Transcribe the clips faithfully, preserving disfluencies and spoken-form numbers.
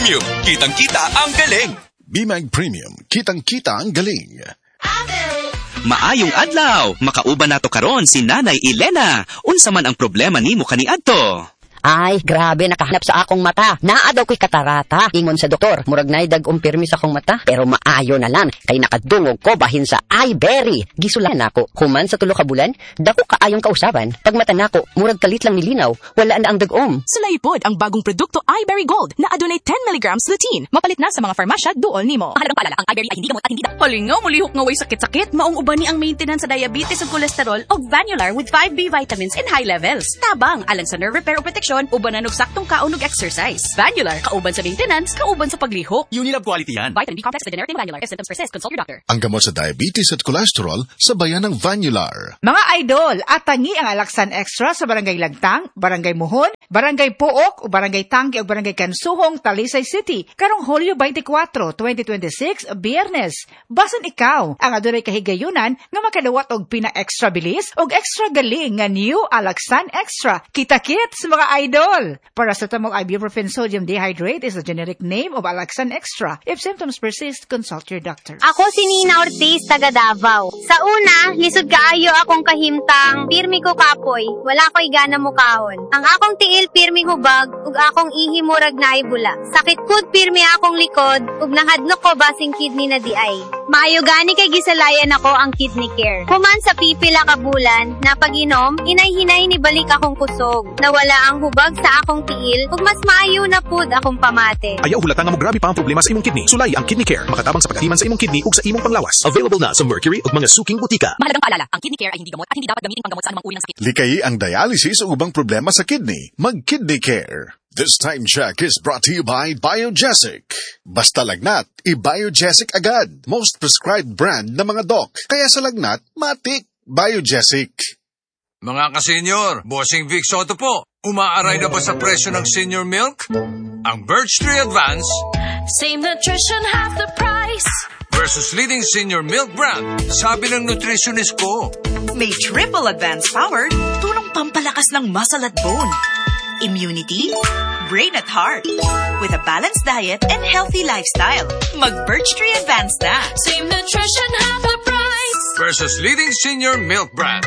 Premium, kitang-kita ang galing. B-Mag Premium, kitang-kita ang galing. Maayong adlaw, makauban nato karon si Nanay Elena. Unsa man ang problema nimo kaniadto? Ay, grabe, nakahanap sa akong mata. Naa daw ko'y katarata. Ingon sa doktor, murag na'y dag-ong pirmi sa akong mata. Pero maayo na lang, kay nakadungog ko bahin sa iBerry. Gisulan ako, human sa tulo ka bulan, dako kaayong kausaban. Pag mata nako, murag kalit lang nilinaw, wala na ang dag-om. Sulaipod ang bagong produkto iBerry Gold na adunay ten milligrams lutein. Mapalit na sa mga farmasya duol nimo. Mahalagang paalala, ang iBerry ay hindi gamot at hindi da. Halingaw, mulihok nga way sakit-sakit. Maong uban ni ang maintenance sa diabetes ug kolesterol og Vanular with five B vitamins in high levels. Tabang alang sa nerve repair o protection, uban na og saktong kaon og exercise. Vanular, kauban sa maintenance, kauban sa paglihok. Unilab quality yan. Vitamin B complex with generic Vanular. If symptoms persist, consult your doctor. Ang gamot sa diabetes at cholesterol, sabayan ng Vanular. Mga idol, atangi ang Alaksan Extra sa Barangay Lagtang, Barangay Muhon, Barangay Pook, o Barangay Tangke o Barangay Kansuhong, Talisay City. Karong Hulyo twenty-four, twenty twenty-six, Biyernes. Basan ikaw ang adunay kahigayunan nga makadawat og pina-extra bilis og extra galing nga new Alaksan Extra. Kita-kits mga idol! Paracetamol ibuprofen sodium dehydrate is the generic name of Alaksan Extra. If symptoms persist, consult your doctor. Ako si Nina Ortiz, taga Davao. Sa una, lisod kaayo akong kahimtang, pirmi ko kapoy, wala ko'y gana mukahon. Ang akong tiil pirmi hubag, ug akong ihi murag na ibula. Sakit kud pirmi akong likod, ug nahadlok ko basing kidney na di ay. Maayo gani kay gisalayan ako ang kidney care. Human sa pipila ka bulan, na pag-inom, inay-hinay ni balik akong kusog. Nawala ang hubag sa akong tiil, ug mas maayo na pud akong pamate. Ayaw hulata nga mo grabe pa ang problema sa imong kidney. Sulay ang Kidney Care, makatabang sa paghiman sa imong kidney ug sa imong panglawas. Available na sa Mercury ug mga suking butika. Mahalagang paalala, ang kidney care ay hindi gamot at hindi dapat gamitin panggamot sa anumang uri ng sakit. Likayi ang dialysis o ubang problema sa kidney. Mag-Kidney Care. This time check is brought to you by Biogesic. Basta lagnat, i-Biogesic agad. Most prescribed brand ng mga doc. Kaya sa lagnat, matik. Biogesic. Mga ka-senior, Bossing Vic Soto po. Umaaray na ba sa presyo ng senior milk? Ang Birch Tree Advance, Same nutrition, half the price. versus leading senior milk brand. Sabi ng nutritionist ko. May triple advanced power, tulong pampalakas ng muscle at bone, immunity, brain at heart, with a balanced diet and healthy lifestyle. Mag-Birch Tree Advance na. Same nutrition, half the price. Versus leading senior milk brand.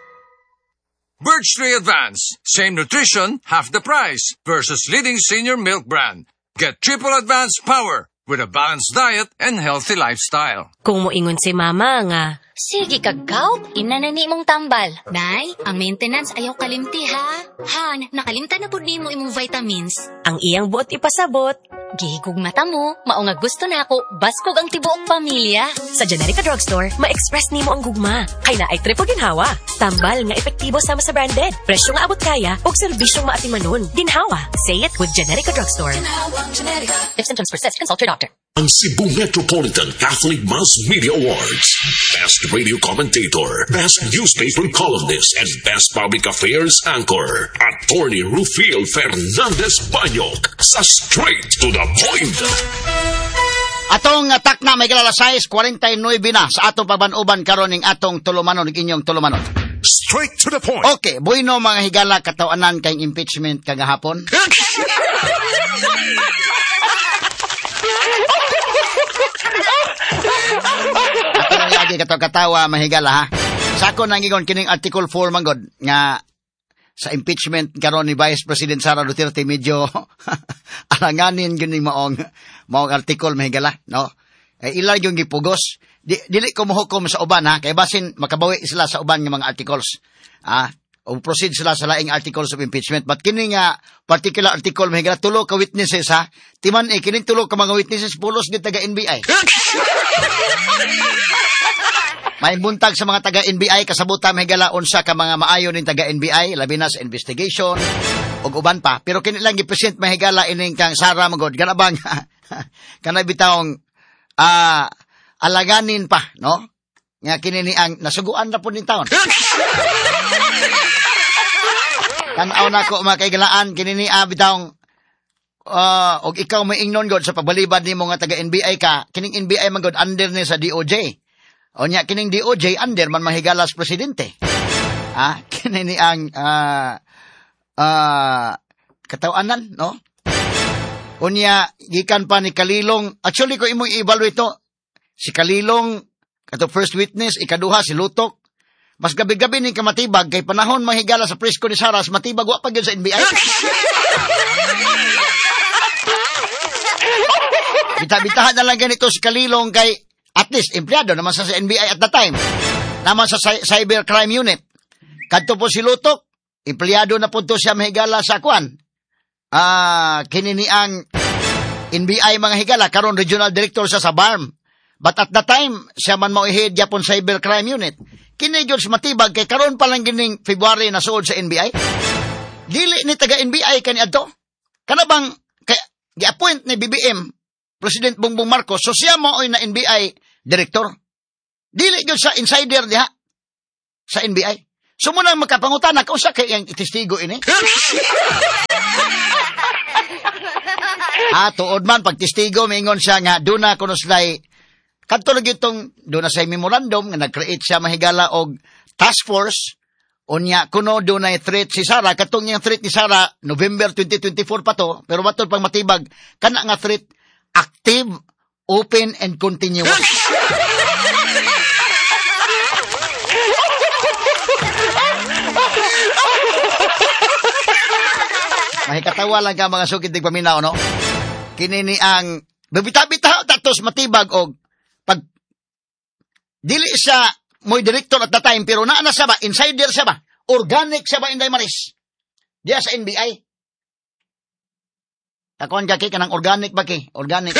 Birch Tree Advance. Same nutrition, half the price. Versus leading senior milk brand. Get triple advanced power with a balanced diet and healthy lifestyle. Kung moingon si mama nga, Sige kagaw, inanani mong tambal. Nay, ang maintenance ayaw kalimti ha. Han, nakalimta na pud nimo imong vitamins. ang iyang buot ipasabot. Gihigog mata mo, mao nga gusto nako, baskog ang tibuok pamilya. Sa Generica Drugstore, ma-express nimo ang gugma. Kay na ay triple ginhawa. Tambal nga epektibo sama sa branded. Presyo nga abot kaya, og serbisyong maatimanon. Ginhawa. Say it with Generica Drugstore. If symptoms persist, consult your doctor. Ang Cebu Metropolitan Catholic Mass Media Awards. Best Radio Commentator, Best Newspaper Columnist, and Best Public Affairs Anchor. Attorney Rufil Fernandez Banyok sa Straight to the Point. Atong atak na may kilala size forty-nine na sa atong pagbanuban karon ning atong tulumanon ning inyong tulumanon. Straight to the point. Okay, bueno mga higala katawanan kay impeachment kagahapon. Atong lagi katawa mahigala ha. Sa ako nangingon kining Article four manggod nga sa impeachment karon ni Vice President Sara Duterte medyo alanganin gyud maong maong article mahigala no. Eh, ilan yung gipugos. Di, dili ko mohukom sa uban ha kay basin makabawi sila sa uban nga mga articles. Ah, o proceed sila sa laing articles of impeachment. But kini nga particular article mahigala tulo ka witnesses ha. Timan eh kining tulo ka mga witnesses pulos gid taga N B I. May buntag sa mga taga-N B I, kasabutan may gala unsa ka mga maayo ning taga-N B I, labi na sa investigation, ug uban pa. Pero kinilang gi-present may higala ining kang Sara magod, ganabang, kanay bitawng, ah, uh, alaganin pa, no? Nga kinini ang nasuguan na po ning taon. Tanaw na ko mga kaigalaan, kinini ah, bitawng, uh, og ikaw may ingnon god sa pagbalibad ni mga taga-N B I ka, kining N B I man god under ni sa D O J. O niya, kining D O J, under man mahigalas presidente. Ah, kining ang, ah, uh, ah, uh, katawanan, no? Unya, gikan pa ni Kalilong. Actually, kung imong i-evaluate to, si Kalilong, kato first witness, ikaduha, si Lutok. Mas gabi-gabi ni kamatibag, kay panahon mahigala sa presko ni Saras, matibag, wa pa yun sa N B I. Bita-bitahan na lang ganito si Kalilong kay, at least, empleyado naman sa N B I at the time. Naman sa Cyber Crime Unit. Kadto po si Lutok, empleyado na po to siya mahigala sa Kwan. Ah, kinini ang N B I mga higala, karon regional director siya sa B A R M. But at the time, siya man mo i-head yapon Cyber Crime Unit. Kini jud matibag kay karon pa lang gining February na suod sa N B I. Dili ni taga N B I kani adto. Kana bang kay gi-appoint ni B B M President Bongbong Marcos, so siya mo oy na N B I director. Dili jud sa insider diha sa N B I. So mo nang makapangutana ka usa kay yang testigo ini. Ah, tuod man pag testigo mingon siya nga duna kuno slay kadto lagi itong duna say memorandum nga nag-create siya mahigala og task force unya kuno dunay threat si Sara katong yang threat ni Sara November twenty twenty-four pa to pero matod pang matibag kana nga threat active, open and continuous. Mahikatawa lang ka mga sukit ng paminaw, no? Kinini ang bibita-bita tatos matibag og pag dili sa mo'y director at the time pero naa na siya ba, insider siya ba, organic siya ba Inday Maris diya sa N B I. Takon ka kay kanang organic ba kay? Organic.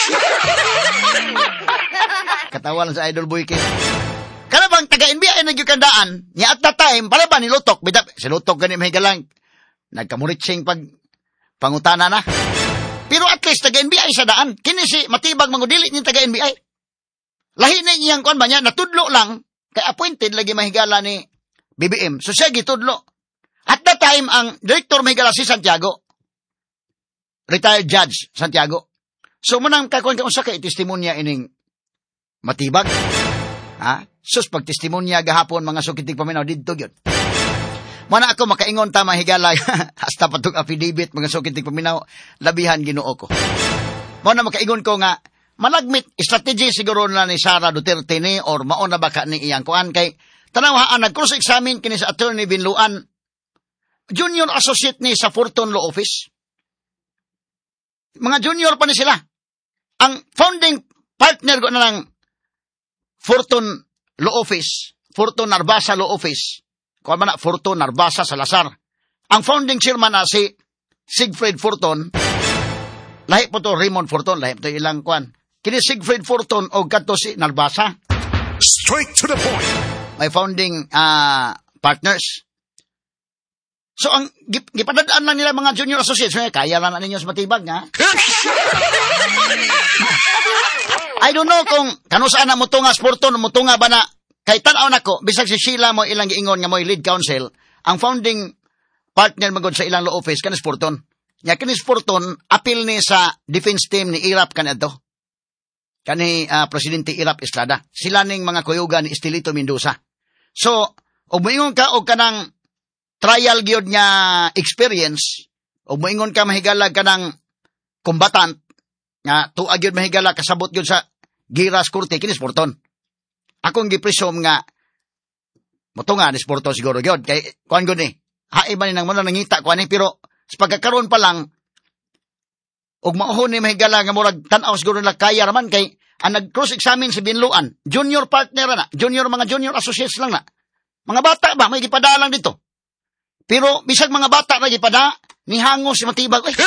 Katawa lang sa Idol Boy kay. Kana bang taga N B I nagyukandaan niya at the time para ba ni Lutok bida si Lutok gani mahigalang nagkamuritsing pag pangutana na. Pero at least taga N B I sa daan. Kini si matibag mangudili ni taga N B I. Lahi na iyang kon ba niya natudlo lang kay appointed lagi mahigala ni B B M. So siya gitudlo. At that time ang director mahigala si Santiago. Retired Judge Santiago. So munang kakon ka unsa kay testimonya ining matibag. Ha? Sus pag testimonya gahapon mga sukitig paminaw didto gyud. Mana ako makaingon ta mahigala hasta patug affidavit mga sukitig paminaw labihan Ginoo ko. Mo na makaingon ko nga malagmit strategy siguro na ni Sara Duterte ni or mao na baka ni iyang kuan kay tanaw nag cross examine kini sa attorney Binluan junior associate ni sa Fortune Law Office. Mga junior pa ni sila. Ang founding partner ko na ng Fortune Law Office, Fortune Narbasa Law Office, kuha man na Fortune Narbasa Salazar. Ang founding chairman na si Siegfried Fortune, lahi po to Raymond Fortune, lahi po to ilang kuan. Kini Siegfried Fortune o kadto si Narbasa. Straight to the point. My founding uh, partners. So, ang gipadadaan lang nila mga junior associates, eh, kaya lang na ninyo sa matibag, nga. I don't know kung kano saan na mutunga sporton, mutunga ba na, kay tanaw na ko, bisag si Sheila mo ilang giingon nga mo lead counsel, ang founding partner magod sa ilang law office, kanis sporton. Nga kanis sporton, apil ni sa defense team ni Irap kanadto. Kani uh, Presidente Irap Estrada. Sila ning mga kuyuga ni Estelito Mendoza. So, og moingon ka og kanang trial gyud nga experience o moingon ka mahigalag ka ng combatant nga tuag gyud mahigala kasabot gyud sa giras korte kini sporton. Akong gipresume nga motunga ni sporton siguro gyud kay kuan gyud ni hae man nang mo nangita kuan ni pero sa pagkakaroon pa lang og maohon ni mahigala nga murag tan-aw siguro na kaya raman kay ang nag-cross examine si Binluan junior partner na junior mga junior associates lang na mga bata ba may gipadalang dito. Pero bisag mga bata na gipada, ni hango si matibag. Ay.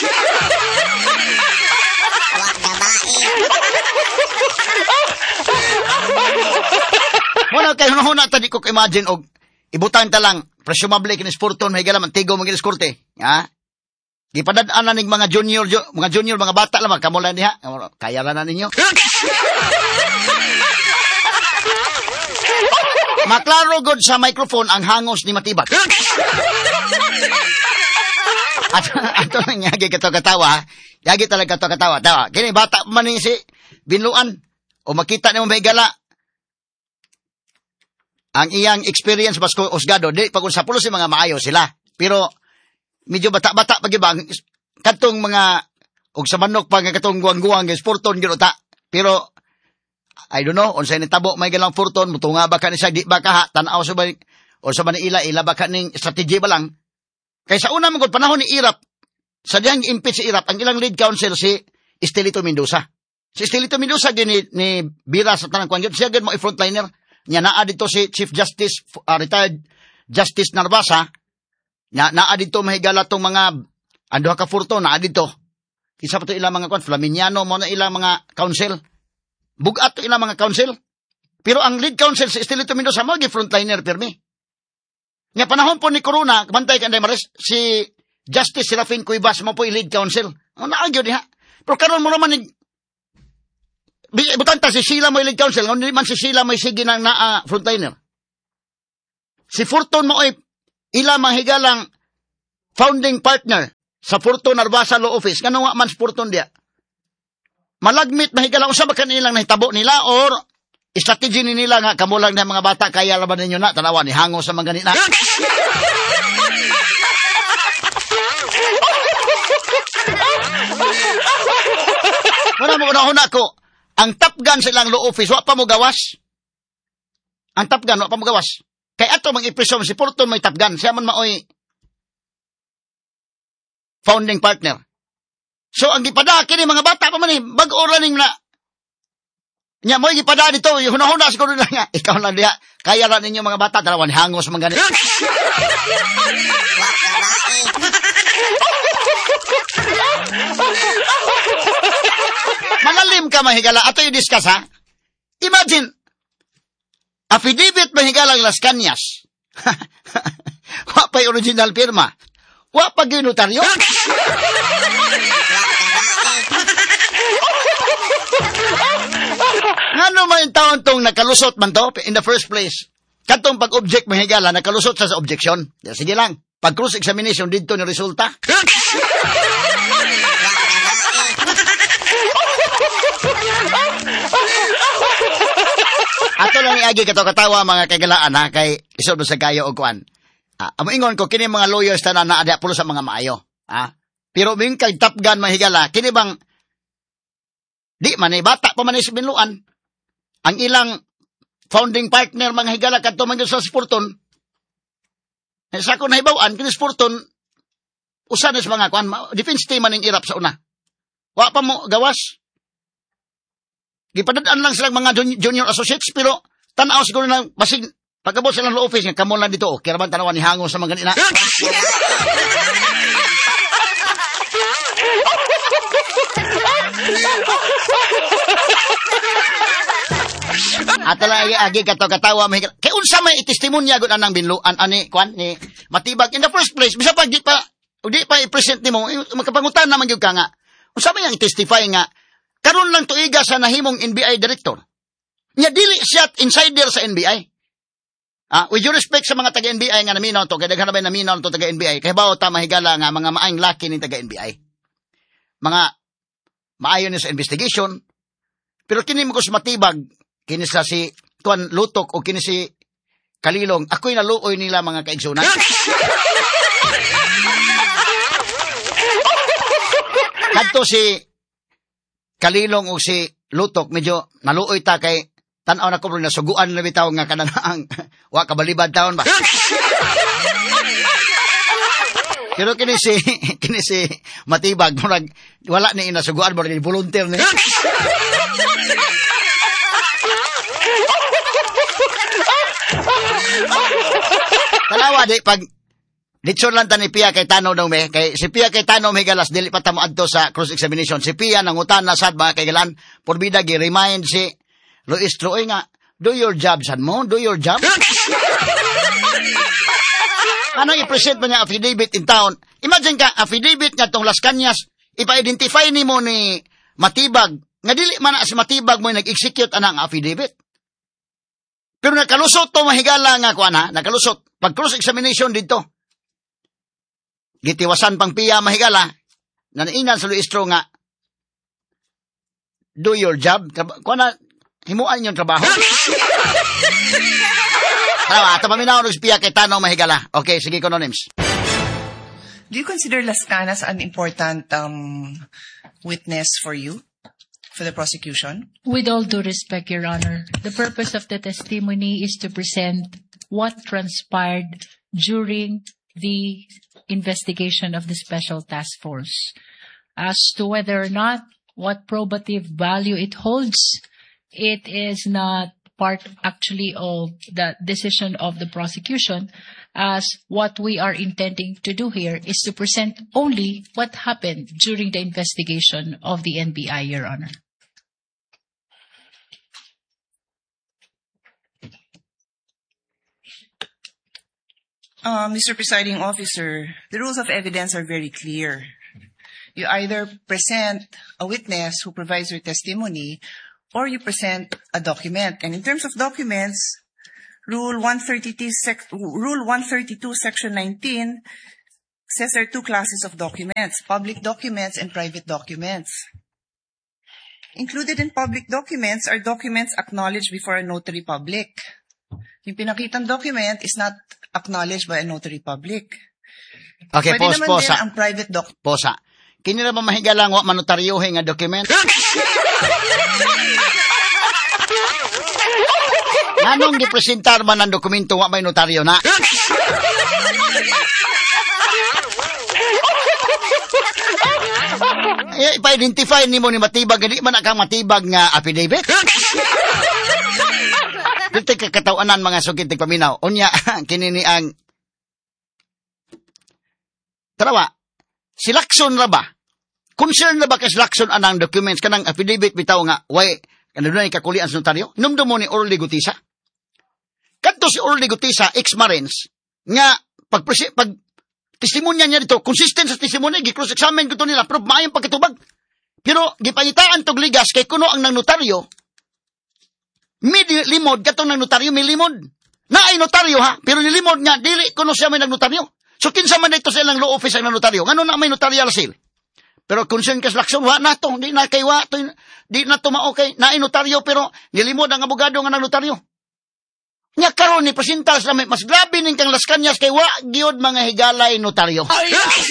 Wala kayo na tadi ko imagine og ibutan ta lang presumably kini sporton may galam tigo magilis korte. Ha? Gipadad-an na ning mga junior jo, mga junior mga bata lamang kamo lang diha. Kaya ra na ninyo. Maklaro god sa microphone ang hangos ni matibag. At ato nang yagi kato katawa, yagi talaga kato katawa. Tawa, kini bata man ni si Binluan o makita ni mo mahigala ang iyang experience basko osgado di pag sa pulo si mga maayo sila. Pero medyo bata-bata pag ibang katong mga og sa manok pa nga katong guwang-guwang guys furton gyud ta. Pero I don't know unsay ni tabo may galang furton mutunga ba ka ni siya di ba ka tan-aw sa ba o sa Manila ila ba ka ning strategy ba lang. Kay sa una man gud panahon ni Irap sa diyang impeach si Irap ang ilang lead counsel si Estelito Mendoza. Si Estelito Mendoza gyud ni, ni Bira sa tanang kuan gyud siya gyud mo i-frontliner nya naa dito si Chief Justice uh, retired Justice Narvasa nya naa dito mahigala tong mga anduha ka furton naa dito. Kisa pa to ilang mga kuan Flaminiano mo na ilang mga counsel. Bugat to ilang mga counsel. Pero ang lead counsel si Estelito Mendoza mo gi frontliner pirmi. Nya panahon po ni Corona, bantay ka Maris, si Justice Serafin Cuevas mo po i-lead counsel. O naagyo diha. Pero karon mo naman ni butanta si Sheila mo i-lead counsel, hindi man si Sheila may sige nang naa frontliner. Si Furton mo ay ilang mahigalang founding partner sa Furton Narvasa Law Office. Kano nga man si Furton dia? Malagmit mahigalang usa ba kanilang nahitabo nila or strategy ni nila nga kamo lang na mga bata kaya laban ninyo na tanawa ni hango sa mga ganina. Wala mo una-una ko, ang Top Gun silang law office, wa pa mo gawas. Ang Top Gun, wa pa mo gawas. Kay ato mang ipresom si Furton may Top Gun, siya man maoy founding partner. So, ang gipada, kini mga bata pa man eh, bago oraning na, nya mo gipada dito, hunahuna siguro na nga, ikaw lang diha, kaya lang ninyo mga bata, dalawan, hangos mga ganit. Malalim ka mahigala, ato yung discuss ha. Imagine, affidavit mahigala Las Cañas. Wapay original firma. Wapag yung notaryo. Ngano man taon tong nakalusot man to in the first place. Katong pag-object mahigala, nakalusot sa sa objection. Sige lang, pag cross-examination dito ni resulta. Ato lang iagi kato katawa mga kagalaan ha, kay isod sa kayo o kuan. Ah, amoingon ko, kini mga lawyers na naada pulo sa mga maayo. Ha? Pero ming kay Top Gun mahigala, kini bang di man bata pa man si binluan. Ang ilang founding partner mga higala kadto man sa Furton. Eh, sa ko nahibawan kini Furton usa na sa mga kuan defense team maning Irap sa una. Wa pa mo gawas. Gipadadaan lang silang mga junior associates pero tan-aw siguro na basig pagkabot silang law office nga kamo lang dito kaya man tanawan ni hango sa mga ganina. Ato lang agi kato katawa mahigala. Kay unsa may itestimonya gud anang binluan ani kwan ni matibag in the first place bisa pag di pa di pa i-present nimo makapangutan naman gyud ka nga. Unsa may ang testify nga karon lang tuiga sa nahimong N B I director. Nya dili siya insider sa N B I. Ah, with due respect sa mga taga-N B I nga naminaw to, kay daghan na ba naminaw to taga-N B I, kay bawo ta mahigala nga mga maayong laki ni taga-N B I. Mga maayo ni sa investigation, pero kini mo kus matibag, kini sa si Tuan Lutok o kini si Kalilong, ako'y naluoy nila mga kaigsunan. Kadto si Kalilong o si Lutok, medyo naluoy ta kay tanaw na ko rin nasuguan na bitaw nga kananaang wa kabalibad taon ba. Pero kini si kini si matibag murag wala ni inasuguan mo rin volunteer ni. Tanawa di pag Litson lang ta ni Pia kay Tano daw me. Kay si Pia kay Tano may galas dili pa ta mo adto sa cross examination. Si Pia nangutan na sad mga kaigalan porbida gi remind si Luis Troy nga, do your job, san mo? Do your job? Anong i-present mo niya affidavit in town? Imagine ka, affidavit nga tong Las Cañas, ipa-identify ni mo ni Matibag, nga dili man na si Matibag mo nag-execute anang affidavit. Pero nakalusot to mahigala nga kuan ha, nakalusot. Pag cross-examination dito, gitiwasan pang Pia mahigala, nanainan sa Luis Troy nga, do your job. Kuan na, himuan yung trabaho. Tama, ito paminaw ng Pia kay Tano mahigala. Okay, sige ko no, Nims. Do you consider Las Cañas an important um, witness for you, for the prosecution? With all due respect, Your Honor, the purpose of the testimony is to present what transpired during the investigation of the Special Task Force. As to whether or not what probative value it holds, it is not part actually of the decision of the prosecution, as what we are intending to do here is to present only what happened during the investigation of the N B I, Your Honor. Uh, Mister Presiding Officer, the rules of evidence are very clear. You either present a witness who provides your testimony, or you present a document. And in terms of documents, Rule one thirty-two, sec- Rule one thirty-two, Section nineteen says there are two classes of documents, public documents and private documents. Included in public documents are documents acknowledged before a notary public. Yung pinakitang document is not acknowledged by a notary public. Okay, Pwede pause, naman pause. din ang private doc. Posa. Kini na ba mahigalang wa manotaryohe nga document? Anong gipresentar man ang dokumento wa may notaryo na? Eh, ipa-identify nimo ni matibag, hindi man akang matibag nga affidavit. Dito kakatawanan mga sugid paminaw. Unya, kinini ang Tarawa, silakson na ba? Concern na ba ka silakson anang documents kanang affidavit bitaw nga, way, kanunay kakulian sa notaryo? Numdo mo ni Orly Gutisa? Kadto si Orly Gutisa, ex-Marines, nga, pag, pag testimonya niya dito, consistent sa testimonya, gi-cross-examine ko to nila, pero maayang pagkatubag. Pero, gipangitaan tog ligas, kay kuno ang nang notaryo, may limod, katong nang notaryo, may limod. Na ay notaryo ha, pero nilimod nga, dili kuno siya may nang notaryo. So, kinsa man dito sa ilang law office ang notaryo. Ngano na may notarial seal? Pero concern ka sa laksyon, wa na to. Di na kay wa to. Di na to ma-okay. Na notaryo, pero nilimod ang abogado nga ng notaryo. Nya karon ni presentar sa may mas grabe ning kang Las Cañas kay wa giod mga higalay notaryo. Wa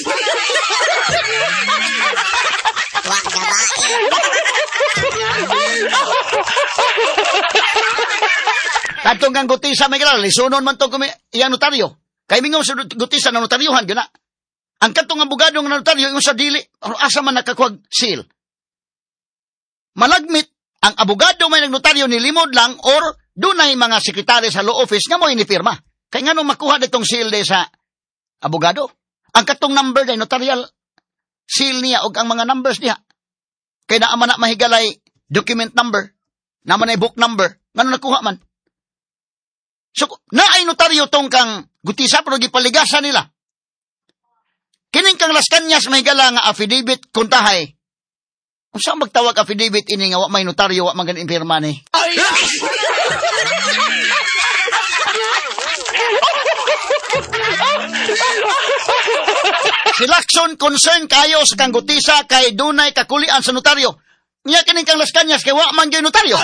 gabae. Katong kang Gutisa may grado, lisunon man to kung iyang notaryo. Kay mingaw sa Gutisa na notaryohan, gana. Ang katong abogado ng notaryo, yung sa dili, asa man nakakuag seal. Malagmit, ang abogado may nagnotaryo nilimod lang or dunay mga sekretary sa law office nga mo inipirma. Kaya nga nung makuha ditong seal de sa abogado. Ang katong number day, notarial seal niya o ang mga numbers niya. Kaya naaman na mahigalay document number, naaman na book number, nga nung nakuha man. So, naay notaryo tong kang Gutisa pero gipaligasan nila. Kining kang Las Cañas may gala nga affidavit kuntahay. Kung saan magtawag affidavit ini nga wa may notaryo wa magan impirma ni. Si Lacson concern kayo sa kang Gutisa kay dunay kakulian sa notaryo. Nya kining kang Las Cañas kay wa man gyud notaryo.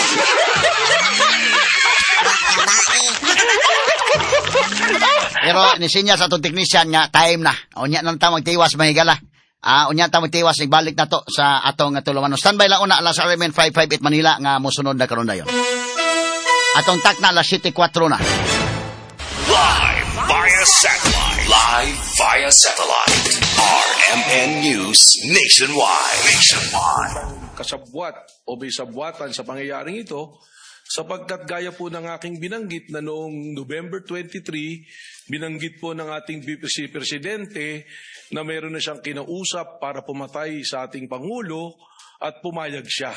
Pero nisinya sa atong technician nga time na. Unya nang ta magtiwas mahigala. Ah, unya ta magtiwas nagbalik na to sa atong tulumanon. Standby lang una alas R M N five five eight Manila nga mosunod na karon dayon. Atong tak na alas seven four na. Live via satellite. Live via satellite. R M N News Nationwide. Nationwide. Kasabwat o bisabwatan sa pangyayaring ito, sapagkat gaya po ng aking binanggit na noong November twenty-three, binanggit po ng ating si Presidente na mayroon na siyang kinausap para pumatay sa ating Pangulo at pumayag siya.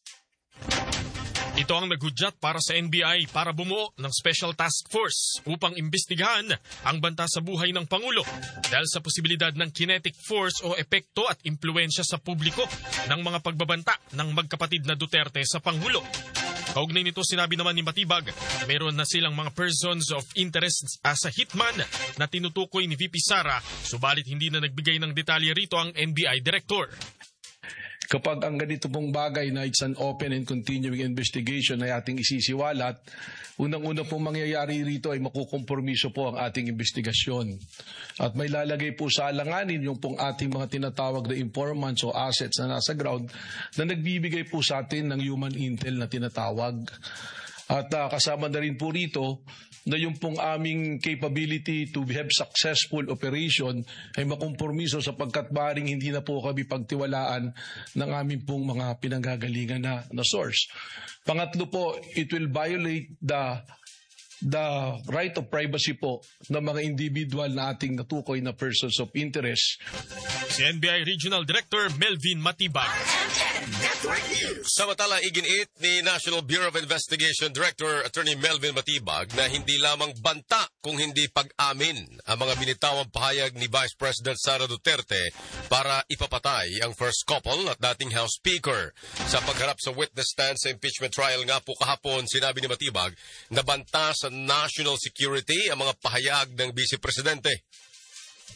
Ito ang naghudyat para sa N B I para bumuo ng Special Task Force upang imbestigahan ang banta sa buhay ng Pangulo dahil sa posibilidad ng kinetic force o epekto at impluensya sa publiko ng mga pagbabanta ng magkapatid na Duterte sa Pangulo. Kaugnay nito, sinabi naman ni Matibag, meron na silang mga persons of interest as a hitman na tinutukoy ni V P Sara, subalit hindi na nagbigay ng detalye rito ang N B I Director. kapag ang ganito pong bagay na it's an open and continuing investigation ay ating isisiwalat, unang-una pong mangyayari rito ay makukompromiso po ang ating investigasyon. At may lalagay po sa alanganin yung pong ating mga tinatawag na informants o assets na nasa ground na nagbibigay po sa atin ng human intel na tinatawag. At uh, kasama na rin po rito na yung pong aming capability to have successful operation ay makompromiso sapagkat maaaring hindi na po kami pagtiwalaan ng aming pong mga pinanggagalingan na, na source. Pangatlo po, it will violate the the right of privacy po ng mga individual na ating natukoy na persons of interest. Si N B I Regional Director Melvin Matibag. Samantala, iginiit ni National Bureau of Investigation Director Attorney Melvin Matibag na hindi lamang banta kung hindi pag-amin ang mga binitawang pahayag ni Vice President Sara Duterte para ipapatay ang first couple at dating House Speaker. Sa pagharap sa witness stand sa impeachment trial nga po kahapon, sinabi ni Matibag na banta sa national security ang mga pahayag ng Vice Presidente.